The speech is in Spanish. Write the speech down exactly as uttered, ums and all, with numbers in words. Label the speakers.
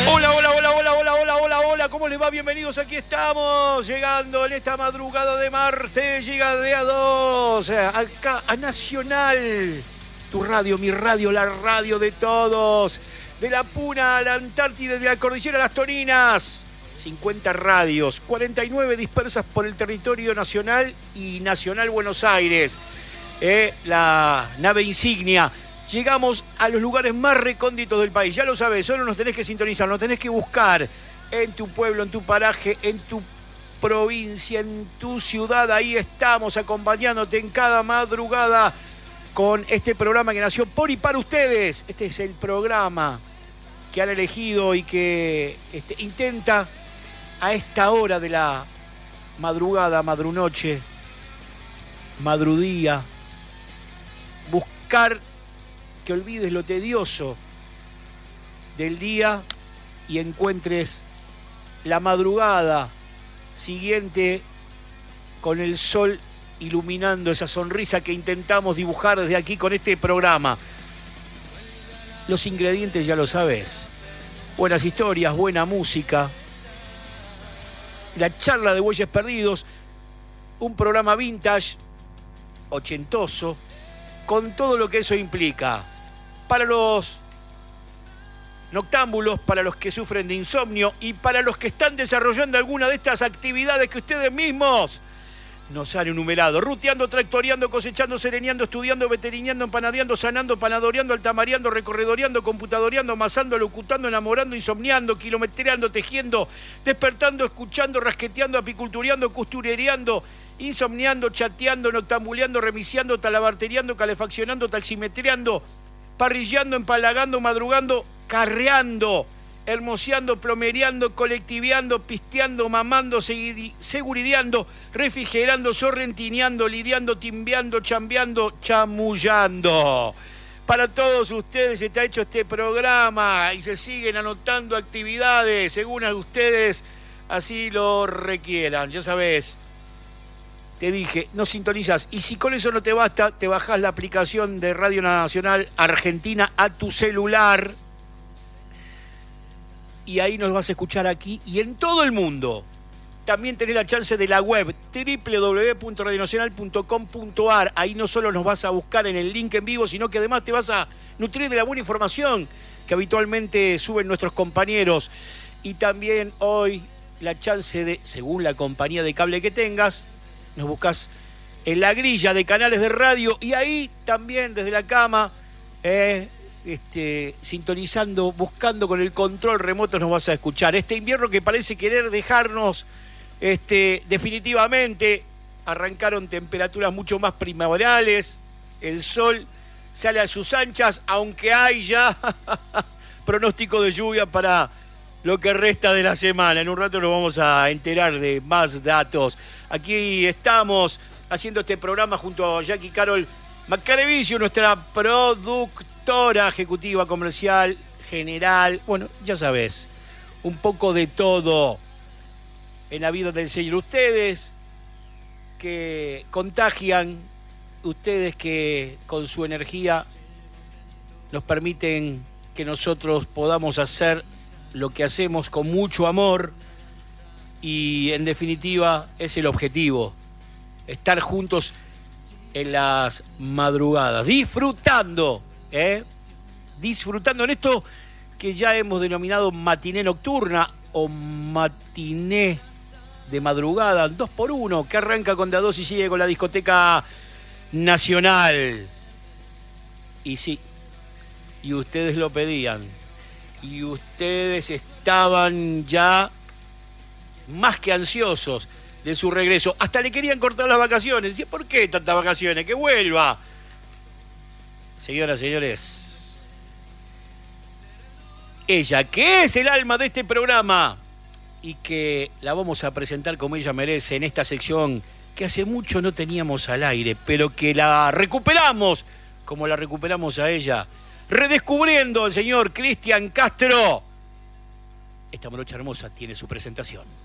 Speaker 1: Hola, hola, hola, hola, hola, hola, hola, hola, ¿cómo les va? Bienvenidos, aquí estamos, llegando en esta madrugada de martes, llega de a dos, acá a Nacional, tu radio, mi radio, la radio de todos, de la Puna a la Antártida, de la Cordillera a las Toninas, cincuenta radios, cuarenta y nueve dispersas por el territorio nacional y Nacional Buenos Aires, eh, la nave insignia. Llegamos a los lugares más recónditos del país. Ya lo sabés, solo nos tenés que sintonizar, nos tenés que buscar en tu pueblo, en tu paraje, en tu provincia, en tu ciudad. Ahí estamos acompañándote en cada madrugada con este programa que nació por y para ustedes. Este es el programa que han elegido y que este, intenta a esta hora de la madrugada, madrunoche, madrudía, buscar que olvides lo tedioso del día y encuentres la madrugada siguiente con el sol iluminando esa sonrisa que intentamos dibujar desde aquí con este programa. Los ingredientes ya lo sabes. Buenas historias, buena música, la charla de Bueyes Perdidos, un programa vintage, ochentoso, con todo lo que eso implica. Para los noctámbulos, para los que sufren de insomnio y para los que están desarrollando alguna de estas actividades que ustedes mismos nos han enumerado. Ruteando, tractoreando, cosechando, sereneando, estudiando, veterineando, empanadeando, sanando, panadoreando, altamareando, recorredoreando, computadoreando, amasando, locutando, enamorando, insomniando, kilometreando, tejiendo, despertando, escuchando, rasqueteando, apicultureando, costurereando, insomniando, chateando, noctambuleando, remisiando, talabarteriando, calefaccionando, taximetreando, parrillando, empalagando, madrugando, carreando, hermoseando, plomereando, colectiveando, pisteando, mamando, segurideando, refrigerando, sorrentineando, lidiando, timbeando, chambeando, chamullando. Para todos ustedes está hecho este programa y se siguen anotando actividades según a ustedes así lo requieran. Ya sabés, te dije, no sintonizas. Y si con eso no te basta, te bajás la aplicación de Radio Nacional Argentina a tu celular. Y ahí nos vas a escuchar aquí y en todo el mundo. También tenés la chance de la web doble u doble u doble u punto radio nacional punto com punto a r. Ahí no solo nos vas a buscar en el link en vivo, sino que además te vas a nutrir de la buena información que habitualmente suben nuestros compañeros. Y también hoy la chance de, según la compañía de cable que tengas, nos buscas en la grilla de canales de radio y ahí también desde la cama, eh, este, sintonizando, buscando con el control remoto nos vas a escuchar. Este invierno que parece querer dejarnos este, definitivamente, arrancaron temperaturas mucho más primaverales, el sol sale a sus anchas, aunque hay ya pronóstico de lluvia para lo que resta de la semana. En un rato nos vamos a enterar de más datos. Aquí estamos haciendo este programa junto a Jackie Carol Macarevicio, nuestra productora ejecutiva, comercial, general. Bueno, ya sabes, un poco de todo en la vida del Señor. Ustedes que contagian, ustedes que con su energía nos permiten que nosotros podamos hacer lo que hacemos con mucho amor y en definitiva es el objetivo, estar juntos en las madrugadas, disfrutando, ¿eh? disfrutando en esto que ya hemos denominado matiné nocturna o matiné de madrugada, dos por uno, que arranca con de a dos y sigue con la discoteca nacional. Y sí, y ustedes lo pedían, y ustedes estaban ya más que ansiosos de su regreso. Hasta le querían cortar las vacaciones. Decía, ¿por qué tantas vacaciones? ¡Que vuelva! Señoras, señores, ella, que es el alma de este programa y que la vamos a presentar como ella merece en esta sección que hace mucho no teníamos al aire, pero que la recuperamos como la recuperamos a ella, redescubriendo al señor Cristian Castro. Esta morocha hermosa tiene su presentación.